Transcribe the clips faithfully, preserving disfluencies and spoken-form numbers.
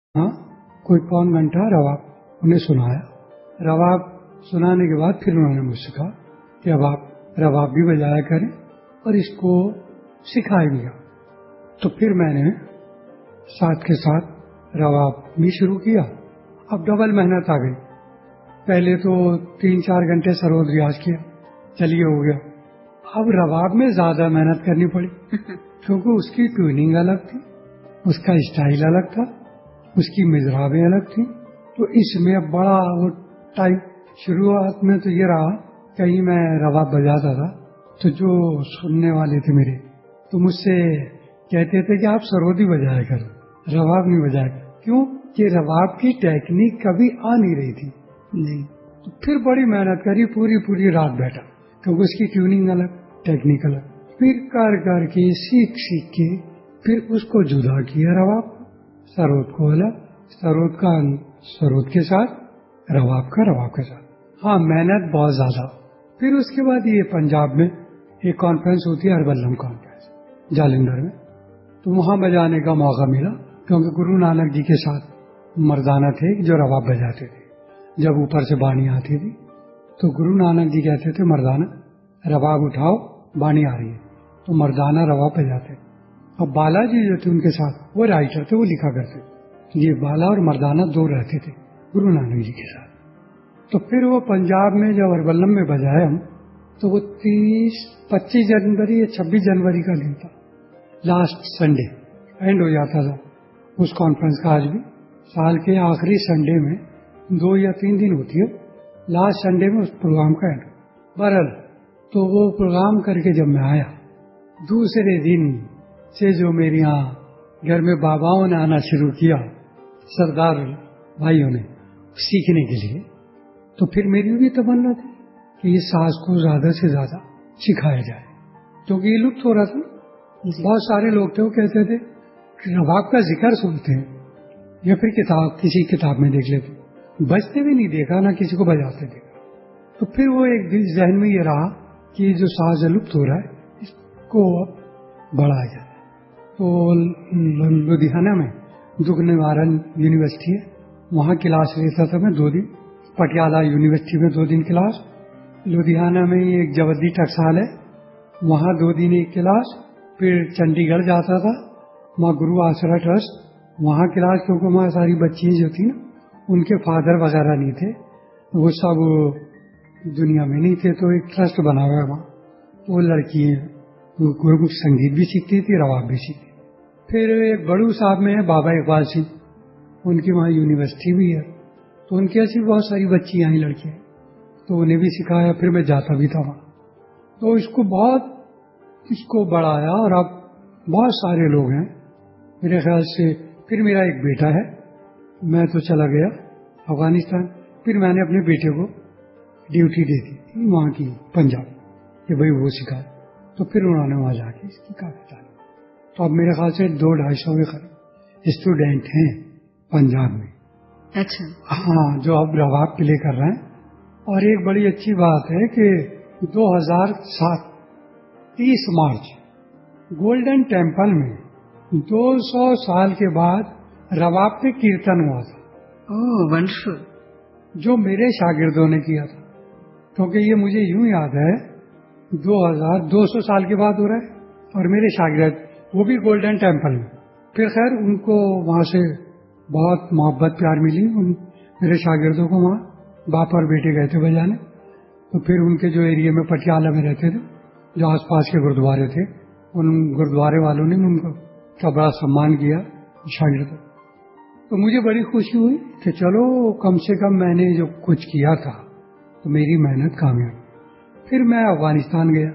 हाँ, कोई पौन घंटा रवाब उन्हें सुनाया। रवाब सुनाने के बाद फिर उन्होंने मुझसे कहा कि अब आप रवाब भी बजाया करें और इसको सिखाएंगे। तो फिर मैंने साथ के साथ रवाब भी शुरू किया। अब डबल मेहनत आ गई। पहले तो तीन चार घंटे सरोद रियाज किया, चलिए हो गया। अब रवाब में ज्यादा मेहनत करनी पड़ी क्योंकि उसकी ट्यूनिंग अलग थी, उसका स्टाइल अलग था, उसकी मिजराबें अलग थी। तो इसमें बड़ा वो टाइम, शुरुआत में तो ये रहा, कहीं मैं रवाब बजाता था तो जो सुनने वाले थे मेरे तो मुझसे कहते थे कि आप सरोदी बजाया करो, रवाब नहीं बजाया करो। क्यों कि रवाब की टेक्निक कभी आ नहीं रही थी जी। तो फिर बड़ी मेहनत करी, पूरी पूरी रात बैठा क्योंकि उसकी ट्यूनिंग अलग, टेक्निक अलग। फिर कर कर के सीख सीख के फिर उसको जुदा किया रवाब, सरोद को अलग, सरोद का सरोद के साथ, रवाब का रवाब के साथ। हाँ, मेहनत बहुत ज्यादा। फिर उसके बाद ये पंजाब में एक कॉन्फ्रेंस होती है, अरबल्लम कॉन्फ्रेंस जालंधर में, तो वहां बजाने का मौका मिला क्योंकि गुरु नानक जी के साथ मर्दाना थे जो रवाब बजाते थे। जब ऊपर से बाणी आती थी तो गुरु नानक जी कहते थे मर्दाना रवाब उठाओ, बाणी आ रही है, तो मर्दाना रवाब बजाते। अब बालाजी जो थे उनके साथ वो राइटर थे, वो लिखा करते थे। ये बाला और मर्दाना दो रहते थे गुरु नानक जी के साथ। तो फिर वो पंजाब में जब अरबल्लम में बजाए हम, तो वो तीस पच्चीस जनवरी या छब्बीस जनवरी का दिन था, लास्ट संडे एंड हो जाता था उस कॉन्फ्रेंस का। आज भी साल के आखिरी संडे में दो या तीन दिन होती है, लास्ट संडे में उस प्रोग्राम का एंड। बहरहाल तो वो प्रोग्राम करके जब मैं आया, दूसरे दिन से जो मेरे यहाँ घर में बाबाओं ने आना शुरू किया, सरदार भाइयों ने, सीखने के लिए, तो फिर मेरी भी तमन्ना थी कि इस साज को ज्यादा से ज्यादा सिखाया जाए क्योंकि ये लुप्त हो रहा था। बहुत सारे लोग थे वो कहते थे कि रवाब का जिक्र सुनते हैं या फिर किताब किसी किताब में देख लेते, बजते भी नहीं देखा, ना किसी को बजाते देखा। तो फिर वो एक दिन जहन में ये रहा कि जो साज लुप्त हो रहा है इसको बढ़ाया जाए। तो लुधियाना में दुख निवारण यूनिवर्सिटी है, वहाँ क्लास लेता था मैं दो दिन। पटियाला यूनिवर्सिटी में दो दिन क्लास, लुधियाना में एक जवद्दी टकसाल है वहाँ दो दिन एक क्लास, फिर चंडीगढ़ जाता था वहाँ गुरु आसरा ट्रस्ट, वहाँ क्लास, क्योंकि वहाँ सारी बच्चियाँ जो थी ना उनके फादर वगैरह नहीं थे, वो सब दुनिया में नहीं थे, तो एक ट्रस्ट बना हुआ है वहाँ, वो लड़की गुरुमुख संगीत भी सीखती थी, रवाब भी सीखती। फिर एक बड़ू साहब में है बाबा इकबाल सिंह, उनकी वहाँ यूनिवर्सिटी भी है, तो उनकी ऐसी बहुत सारी बच्चियां आई लड़कियां, तो उन्हें भी सिखाया। फिर मैं जाता भी था वहाँ, तो इसको बहुत इसको बढ़ाया और अब बहुत सारे लोग हैं मेरे ख्याल से। फिर मेरा एक बेटा है, मैं तो चला गया अफगानिस्तान, फिर मैंने अपने बेटे को ड्यूटी दे दी वहाँ की पंजाब कि भाई वो सिखाए, तो फिर उन्होंने वहाँ जाके इसकी काफी तारीफ। तो अब मेरे ख्याल से दो ढाई सौ के करीब स्टूडेंट हैं पंजाब में। अच्छा। हाँ, जो अब रवाब प्ले कर रहे हैं। और एक बड़ी अच्छी बात है कि दो हज़ार सात तीस मार्च गोल्डन टेम्पल में दो सौ साल के बाद रवाब पे कीर्तन हुआ था। ओह वंडरफुल। जो मेरे शागिर्दों ने किया था, क्योंकि ये मुझे यूं याद है दो हज़ार दो सौ साल के बाद हो रहा है, और मेरे शागिर्द वो भी गोल्डन टेम्पल में। फिर खैर उनको वहां से बहुत मोहब्बत प्यार मिली, उन मेरे शागिर्दों को वहाँ बाप और बेटे गए थे बजाने। तो फिर उनके जो एरिया में पटियाला में रहते थे, जो आसपास के गुरुद्वारे थे, उन गुरुद्वारे वालों ने उनको का बड़ा सम्मान किया शागिर्दों। तो मुझे बड़ी खुशी हुई कि चलो कम से कम मैंने जो कुछ किया था तो मेरी मेहनत कामयाब। फिर मैं अफगानिस्तान गया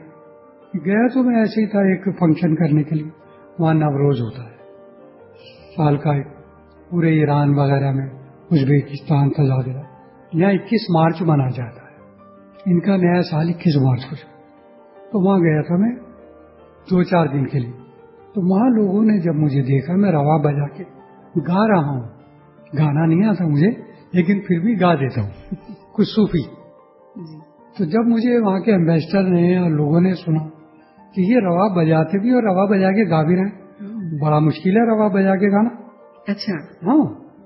गया तो मैं ऐसे ही था एक फंक्शन करने के लिए, वहाँ नवरोज होता है साल का, एक पूरे ईरान वगैरह में, उज्बेकिस्तान तजादिरा, यहाँ इक्कीस मार्च मना जाता है, इनका नया साल इक्कीस मार्च को। तो वहाँ गया था मैं दो चार दिन के लिए। तो वहाँ लोगों ने जब मुझे देखा मैं रवाब बजा के गा रहा हूँ, गाना नहीं आता मुझे लेकिन फिर भी गा देता हूँ कुछ सूफी। तो जब मुझे वहाँ के एम्बेसडर ने और लोगों ने सुना कि ये रवाब बजाते भी और रवाब बजा के गा भी रहे हैं, बड़ा मुश्किल है रवाब बजा के गाना। अच्छा। हाँ,